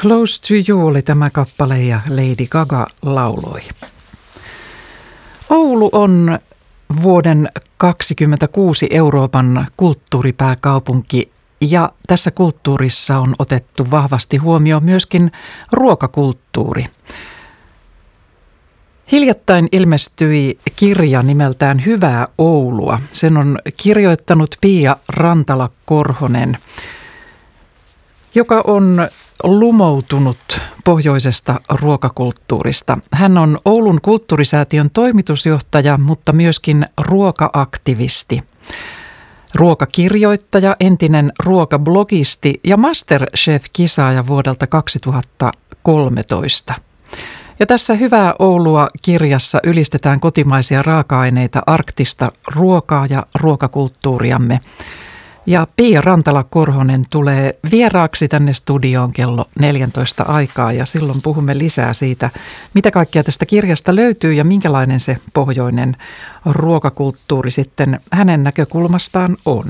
Close to You oli tämä kappale ja Lady Gaga lauloi. Oulu on vuoden 2026 Euroopan kulttuuripääkaupunki ja tässä kulttuurissa on otettu vahvasti huomioon myöskin ruokakulttuuri. Hiljattain ilmestyi kirja nimeltään Hyvää Oulua. Sen on kirjoittanut Pia Rantala-Korhonen, joka on lumoutunut pohjoisesta ruokakulttuurista. Hän on Oulun kulttuurisäätiön toimitusjohtaja, mutta myöskin ruoka-aktivisti, ruokakirjoittaja, entinen ruokablogisti ja MasterChef-kisaaja vuodelta 2013. Ja tässä Hyvää Oulua -kirjassa ylistetään kotimaisia raaka-aineita, arktista ruokaa ja ruokakulttuuriamme. Ja Pia Rantala-Korhonen tulee vieraaksi tänne studioon kello 14 aikaa ja silloin puhumme lisää siitä, mitä kaikkea tästä kirjasta löytyy ja minkälainen se pohjoinen ruokakulttuuri sitten hänen näkökulmastaan on.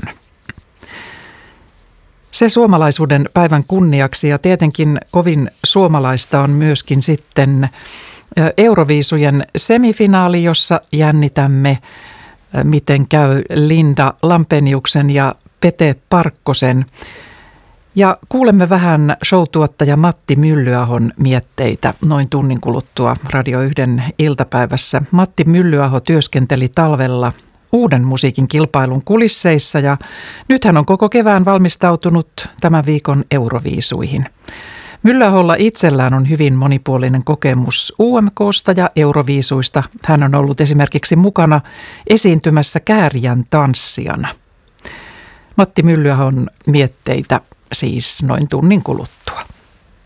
Se suomalaisuuden päivän kunniaksi ja tietenkin kovin suomalaista on myöskin sitten Euroviisujen semifinaali, jossa jännitämme, miten käy Linda Lampeniuksen ja Pete Parkkosen. Ja kuulemme vähän showtuottaja Matti Myllyahon mietteitä noin tunnin kuluttua Radio 1 iltapäivässä. Matti Myllyaho työskenteli talvella uuden musiikin kilpailun kulisseissa ja nyt hän on koko kevään valmistautunut tämän viikon Euroviisuihin. Myllyaholla itsellään on hyvin monipuolinen kokemus UMK:sta ja Euroviisuista. Hän on ollut esimerkiksi mukana esiintymässä Käärijän tanssijana. Matti Myllyahon mietteitä siis noin tunnin kuluttua.